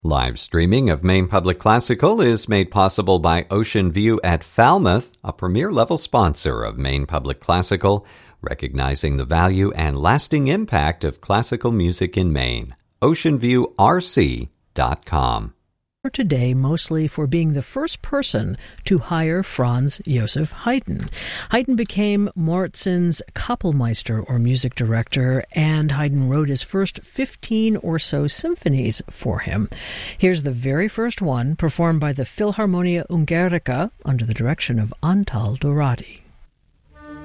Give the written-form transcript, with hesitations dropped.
Live streaming of Maine Public Classical is made possible by Ocean View at Falmouth, a premier-level sponsor of Maine Public Classical, recognizing the value and lasting impact of classical music in Maine. OceanViewRC.com. Today, mostly for being the first person to hire Franz Josef Haydn. Haydn became Moritzon's Kapellmeister, or music director, and Haydn wrote his first 15 or so symphonies for him. Here's the very first one, performed by the Philharmonia Ungarica under the direction of Antal Dorati.